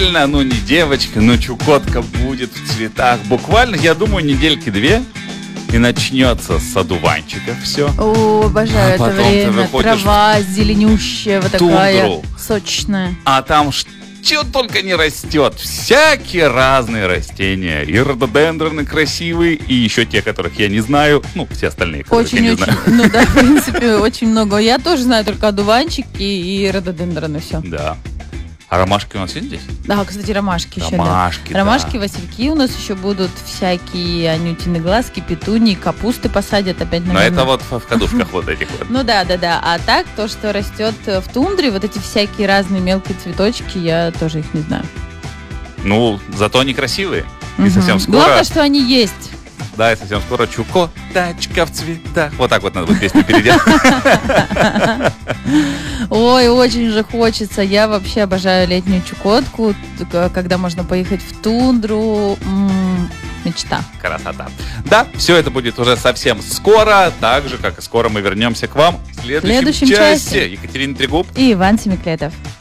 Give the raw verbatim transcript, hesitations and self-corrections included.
действительно, ну не девочка, но Чукотка будет в цветах. Буквально, я думаю, недельки две. И начнется с одуванчиков все. О, обожаю а это время. Трава зеленющая, вот такая тундру. Сочная. А там что только не растет. Всякие разные растения. И рододендроны красивые, и еще те, которых я не знаю. Ну, все остальные, которых очень, я не очень, знаю. Ну да, в принципе, очень много. Я тоже знаю только одуванчики и рододендроны, все. Да. А ромашки у нас есть здесь? Да, кстати, ромашки, ромашки еще, да. Ромашки, Ромашки, васильки у нас еще будут, всякие анютины глазки, петунии, капусты посадят опять, наверное. Но это вот в кадушках вот этих вот. Ну да, да, да. А так, то, что растет в тундре, вот эти всякие разные мелкие цветочки, я тоже их не знаю. Ну, зато они красивые. И совсем скоро... Главное, что они есть. Да, и совсем скоро Чукоточка в цветах. Вот так вот надо будет песню переделать. Ой, очень же хочется. Я вообще обожаю летнюю Чукотку, когда можно поехать в тундру. М-м, мечта. Красота. Да, все это будет уже совсем скоро, так же, как и скоро мы вернемся к вам в следующем, следующем часе. часе. Екатерина Трегуб И Иван Семиклетов.